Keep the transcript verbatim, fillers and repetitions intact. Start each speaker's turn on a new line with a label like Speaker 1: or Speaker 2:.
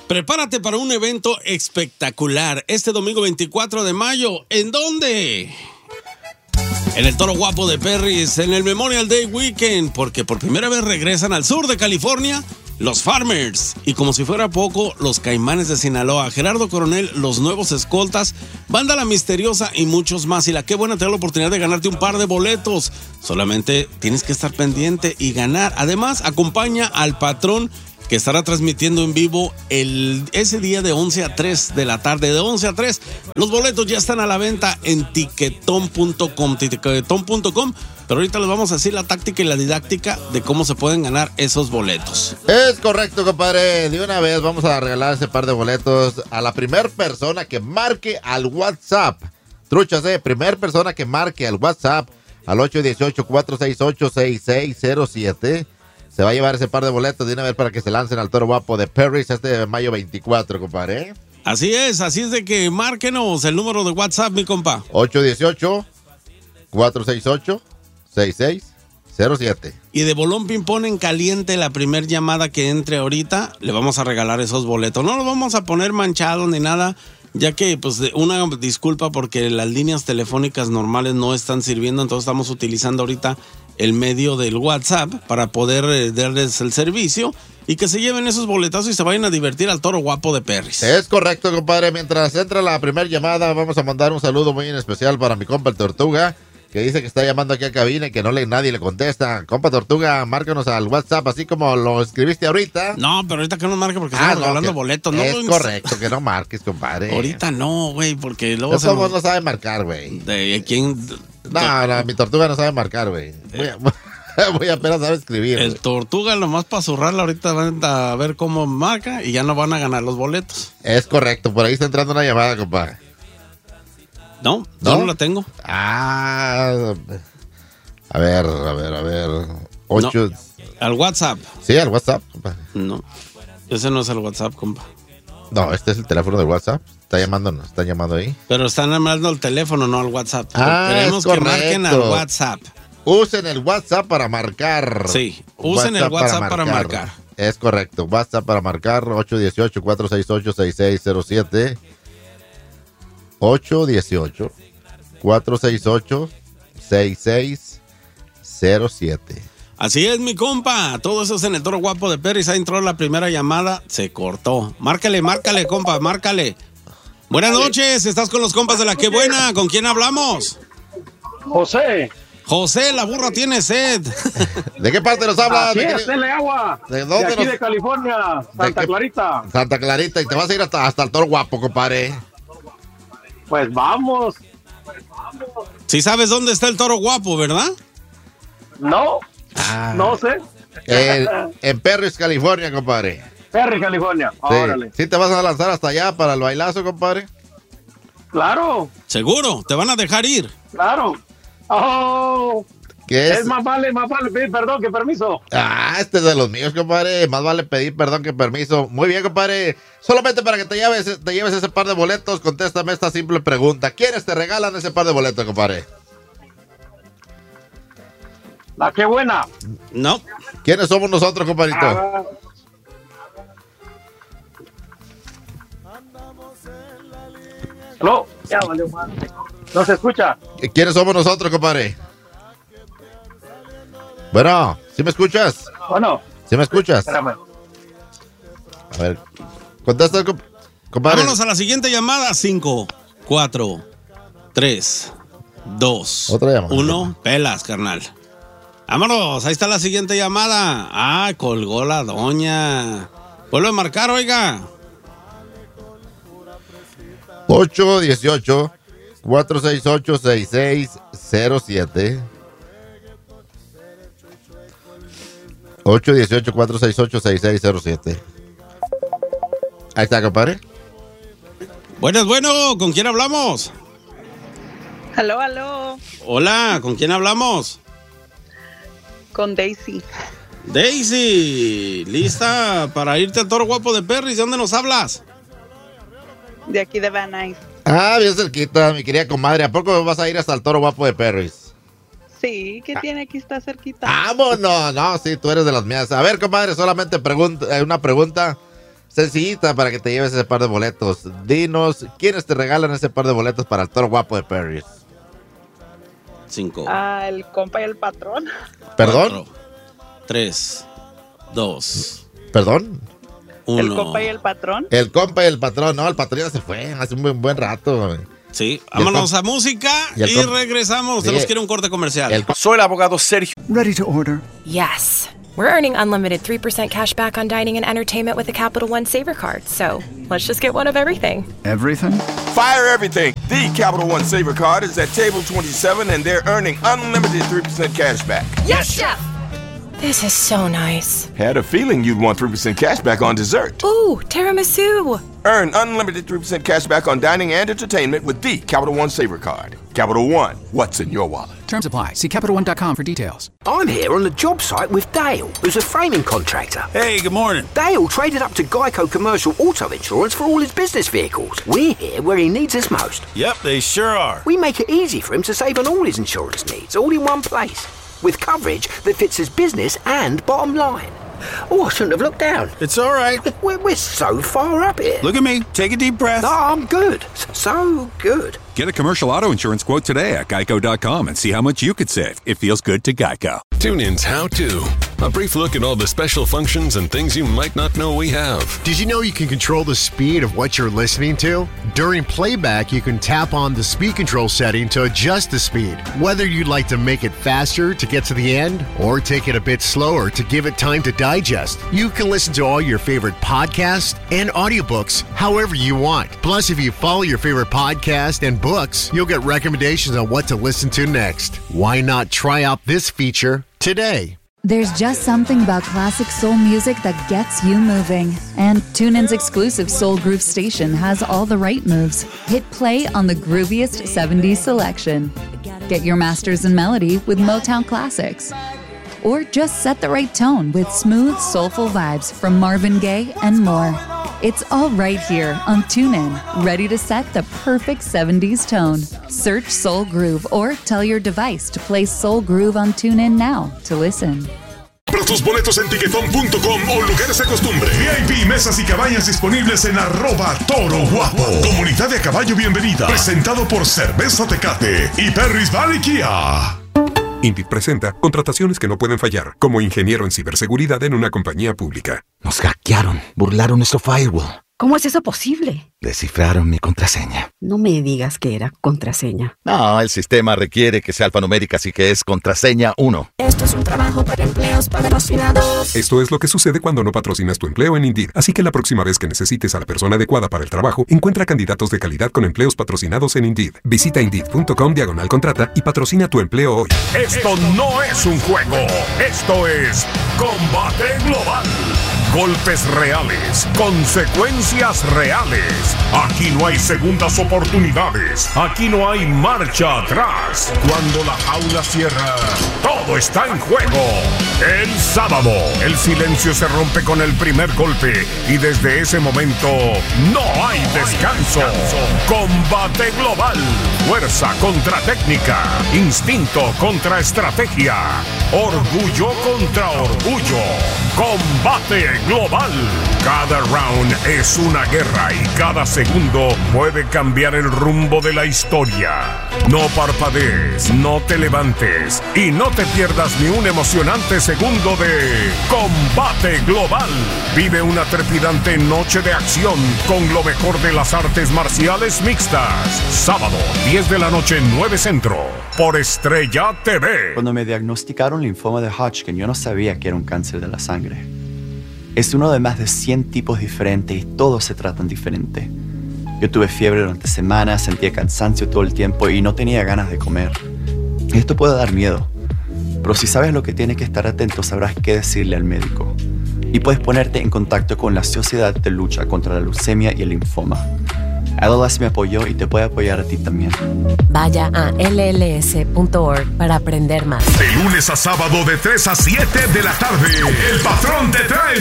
Speaker 1: Prepárate para un evento espectacular este domingo veinticuatro de mayo. ¿En dónde? En el Toro Guapo de Perris, en el Memorial Day Weekend, porque por primera vez regresan al sur de California los Farmers. Y como si fuera poco, los Caimanes de Sinaloa, Gerardo Coronel, los Nuevos Escoltas, Banda La Misteriosa y muchos más. Y la Qué Buena te da la oportunidad de ganarte un par de boletos. Solamente tienes que estar pendiente y ganar. Además, acompaña al patrón que estará transmitiendo en vivo el, ese día de once a tres de la tarde, de once a tres. Los boletos ya están a la venta en tiquetón punto com, tiquetón punto com, pero ahorita les vamos a decir la táctica y la didáctica de cómo se pueden ganar esos boletos.
Speaker 2: Es correcto, compadre. De una vez vamos a regalar ese par de boletos a la primer persona que marque al WhatsApp. Truchas, eh, primer persona que marque al WhatsApp al ocho uno ocho, cuatro seis ocho, seis seis cero siete. Se va a llevar ese par de boletos de una vez para que se lancen al Toro Guapo de Perris este mayo veinticuatro, compadre.
Speaker 1: Así es, así es de que márquenos el número de WhatsApp, mi compa.
Speaker 2: ocho uno ocho, cuatro seis ocho, seis seis cero siete.
Speaker 1: Y de bolón ping-pong en caliente, la primer llamada que entre ahorita, le vamos a regalar esos boletos. No los vamos a poner manchados ni nada, ya que, pues, una disculpa porque las líneas telefónicas normales no están sirviendo, entonces estamos utilizando ahorita el medio del WhatsApp para poder eh, darles el servicio y que se lleven esos boletazos y se vayan a divertir al Toro Guapo de Perris.
Speaker 2: Es correcto, compadre. Mientras entra la primera llamada, vamos a mandar un saludo muy en especial para mi compa el Tortuga, que dice que está llamando aquí a cabina y que no le, nadie le contesta. Compa Tortuga, márcanos al WhatsApp, así como lo escribiste ahorita.
Speaker 1: No, pero ahorita que no marque porque
Speaker 2: Ah,
Speaker 1: estamos
Speaker 2: no,
Speaker 1: regalando
Speaker 2: que-
Speaker 1: boletos. No,
Speaker 2: es
Speaker 1: no,
Speaker 2: correcto, que no marques, compadre.
Speaker 1: ahorita no, güey, porque luego
Speaker 2: No
Speaker 1: se
Speaker 2: somos,
Speaker 1: nos-
Speaker 2: no sabe marcar, güey.
Speaker 1: de quién.
Speaker 2: No, no, mi Tortuga no sabe marcar, güey. Voy, a- voy a apenas sabe escribir.
Speaker 1: El
Speaker 2: güey.
Speaker 1: Tortuga nomás para zurrarla ahorita van a ver cómo marca y ya no van a ganar los boletos.
Speaker 2: Es correcto, por ahí está entrando una llamada, compadre.
Speaker 1: No,
Speaker 2: ¿No?
Speaker 1: yo no la tengo.
Speaker 2: Ah, a ver, a ver, a ver. Ocho.
Speaker 1: Al WhatsApp.
Speaker 2: Sí, al WhatsApp, compadre.
Speaker 1: No, ese no es el WhatsApp, compa.
Speaker 2: No, este es el teléfono del WhatsApp. Está llamándonos, está llamando ahí.
Speaker 1: Pero están hablando al teléfono, no al WhatsApp.
Speaker 2: Ah,
Speaker 1: Queremos
Speaker 2: es
Speaker 1: que marquen al
Speaker 2: correcto.
Speaker 1: WhatsApp.
Speaker 2: Usen el WhatsApp para marcar.
Speaker 1: Sí, usen el WhatsApp para marcar.
Speaker 2: Es correcto, WhatsApp para marcar ocho uno ocho, cuatro seis ocho, seis seis cero siete. ocho uno ocho, cuatro seis ocho, seis seis cero siete.
Speaker 1: Así es, mi compa. Todo eso es en el Toro Guapo de Perris. Ahí entró la primera llamada, se cortó. Márcale, márcale, compa, márcale. Buenas noches, estás con los compas de la Qué Buena. ¿Con quién hablamos?
Speaker 3: José.
Speaker 1: José, la burra tiene sed.
Speaker 2: ¿De qué parte nos habla?
Speaker 3: Así
Speaker 2: ¿De,
Speaker 3: es,
Speaker 2: qué-
Speaker 3: dele agua.
Speaker 2: ¿De dónde
Speaker 3: De aquí
Speaker 2: nos-
Speaker 3: de California, Santa
Speaker 2: qué-
Speaker 3: Clarita.
Speaker 2: Santa Clarita, y te vas a ir hasta, hasta el Toro Guapo, compadre.
Speaker 3: Pues vamos.
Speaker 1: Sí sabes dónde está el Toro Guapo, ¿verdad?
Speaker 3: No,
Speaker 2: Ah.
Speaker 3: no sé.
Speaker 2: En, en Perris, California, compadre.
Speaker 3: Perry, California.
Speaker 2: Sí.
Speaker 3: Órale.
Speaker 2: ¿Sí te vas a lanzar hasta allá para el bailazo, compadre?
Speaker 3: Claro,
Speaker 1: Seguro, te van a dejar ir.
Speaker 3: claro. Oh,
Speaker 2: ¿Qué
Speaker 3: es?
Speaker 2: es?
Speaker 3: más vale, más vale pedir perdón que permiso.
Speaker 2: Ah, este es de los míos, compadre. Más vale pedir perdón que permiso. Muy bien, compadre. Solamente para que te lleves, te lleves ese par de boletos, contéstame esta simple pregunta. ¿Quiénes te regalan ese par de boletos, compadre?
Speaker 3: La Qué Buena.
Speaker 1: No.
Speaker 2: ¿Quiénes somos nosotros, compadrito?
Speaker 3: Ah, no, ya valió mal. No se escucha.
Speaker 2: ¿Quiénes somos nosotros, compadre? Bueno, ¿sí me escuchas?
Speaker 3: Bueno,
Speaker 2: ¿Sí me escuchas?
Speaker 3: espérame.
Speaker 2: A ver, contesta, comp- compadre.
Speaker 1: Vámonos a la siguiente llamada. Cinco, cuatro, tres, dos,
Speaker 2: Otra llamada.
Speaker 1: uno. Pelas, carnal. Vámonos, ahí está la siguiente llamada. Ah, colgó la doña. Vuelve a marcar, oiga.
Speaker 2: ocho uno ocho, cuatro seis ocho, seis seis cero siete. ocho uno ocho, cuatro seis ocho, seis seis cero siete. Ahí está, compadre.
Speaker 1: Buenas, bueno, ¿con quién hablamos?
Speaker 4: Aló, aló,
Speaker 1: Hola, ¿con quién hablamos?
Speaker 4: con Daisy.
Speaker 1: Daisy, ¿lista para irte al Toro Guapo de Perris? ¿De dónde nos hablas?
Speaker 4: De aquí de Van Nuys.
Speaker 2: Ah, bien cerquita, mi querida comadre. ¿A poco vas a ir hasta el Toro Guapo de Perris?
Speaker 4: Sí, ¿qué tiene? Aquí está cerquita.
Speaker 2: Vámonos, no, sí, tú eres de las mías. A ver, comadre, solamente pregunta, eh, una pregunta. sencillita para que te lleves ese par de boletos. Dinos, ¿quiénes te regalan ese par de boletos para el Toro Guapo de Perry?
Speaker 1: Cinco.
Speaker 4: Ah, el compa y el patrón.
Speaker 2: ¿Perdón?
Speaker 1: Cuatro, tres, dos,
Speaker 2: ¿Perdón?
Speaker 1: uno.
Speaker 4: El compa y el patrón.
Speaker 2: El compa y el patrón. No, el patrón ya se fue hace un buen, buen rato.
Speaker 1: Sí, vámonos a música y,
Speaker 2: y
Speaker 1: regresamos. Se nos quiere un corte comercial.
Speaker 2: El,
Speaker 5: Soy el abogado Sergio.
Speaker 6: Ready to order.
Speaker 7: Yes. We're earning unlimited three percent cash back on dining and entertainment with the Capital One Saver Card. So let's just get one of everything.
Speaker 6: Everything?
Speaker 5: Fire everything. The Capital One Saver Card is at table twenty-seven, and they're earning unlimited three percent cash back.
Speaker 7: Yes, Chef! This is so nice.
Speaker 5: Had a feeling you'd want three percent cash back on dessert.
Speaker 7: Ooh, tiramisu.
Speaker 5: Earn unlimited three percent cash back on dining and entertainment with the Capital One Saver Card. Capital One, what's in your wallet?
Speaker 6: Terms apply. See Capital One dot com for details.
Speaker 8: I'm here on the job site with Dale, who's a framing contractor.
Speaker 9: Hey, good morning.
Speaker 8: Dale traded up to Geico Commercial Auto Insurance for all his business vehicles. We're here where he needs us most.
Speaker 9: Yep, they sure are.
Speaker 8: We make it easy for him to save on all his insurance needs, all in one place, with coverage that fits his business and bottom line. Oh, I shouldn't have looked down.
Speaker 9: It's all right.
Speaker 8: We're, we're so far up here.
Speaker 9: Look at me. Take a deep breath.
Speaker 8: No, I'm good. So good.
Speaker 10: Get a commercial auto insurance quote today at geico dot com and see how much you could save. It feels good to Geico.
Speaker 11: TuneIn's How To. A brief look at all the special functions and things you might not know we have.
Speaker 12: Did you know you can control the speed of what you're listening to? During playback, you can tap on the speed control setting to adjust the speed. Whether you'd like to make it faster to get to the end or take it a bit slower to give it time to digest, you can listen to all your favorite podcasts and audiobooks however you want. Plus, if you follow your favorite podcast and books, you'll get recommendations on what to listen to next. Why not try out this feature today?
Speaker 13: There's just something about classic soul music that gets you moving. And TuneIn's exclusive Soul Groove station has all the right moves. Hit play on the grooviest seventies selection. Get your masters in melody with Motown classics. Or just set the right tone with smooth, soulful vibes from Marvin Gaye and more. It's all right here on TuneIn, ready to set the perfect seventies tone. Search Soul Groove or tell your device to play Soul Groove on TuneIn now to listen.
Speaker 14: Compra tus boletos en tiquetón punto com o lugares de costumbre. V I P, mesas y cabañas disponibles en arroba Toro Guapo. Comunidad de Caballo Bienvenida. Presentado por Cerveza Tecate y Perry's Valley Kia.
Speaker 15: Indeed presenta contrataciones que no pueden fallar, como ingeniero en ciberseguridad en una compañía pública.
Speaker 16: Nos hackearon, burlaron nuestro firewall.
Speaker 17: ¿Cómo es eso posible?
Speaker 16: Descifraron mi contraseña.
Speaker 17: No me digas que era contraseña.
Speaker 16: No, el sistema requiere que sea alfanumérica, así que es contraseña uno.
Speaker 18: Esto es un trabajo para empleos patrocinados.
Speaker 15: Esto es lo que sucede cuando no patrocinas tu empleo en Indeed. Así que la próxima vez que necesites a la persona adecuada para el trabajo, encuentra candidatos de calidad con empleos patrocinados en Indeed. Visita Indeed punto com diagonal contrata y patrocina tu empleo hoy.
Speaker 14: Esto no es un juego. Esto es Combate Global. Golpes reales, consecuencias reales. Aquí no hay segundas oportunidades. Aquí no hay marcha atrás. Cuando la jaula cierra, todo está en juego. El sábado, el silencio se rompe con el primer golpe y desde ese momento no hay descanso. Combate global. Fuerza contra técnica. Instinto contra estrategia. Orgullo contra orgullo. Combate global. Cada round es una guerra y cada segundo puede cambiar el rumbo de la historia. No parpadees, no te levantes y no te pierdas ni un emocionante segundo de Combate Global. Vive una trepidante noche de acción con lo mejor de las artes marciales mixtas. Sábado, diez de la noche, nueve Centro, por Estrella T V.
Speaker 19: Cuando me diagnosticaron linfoma de Hodgkin, yo no sabía que era un cáncer de la sangre. Es uno de más de cien tipos diferentes y todos se tratan diferente. Yo tuve fiebre durante semanas, sentía cansancio todo el tiempo y no tenía ganas de comer. Esto puede dar miedo, pero si sabes lo que tienes que estar atento, sabrás qué decirle al médico. Y puedes ponerte en contacto con la Sociedad de Lucha contra la Leucemia y el Linfoma. L L S me apoyó y te puede apoyar a ti también.
Speaker 20: Vaya a L L S punto org para aprender más.
Speaker 14: De lunes a sábado de tres a siete de la tarde, el patrón te trae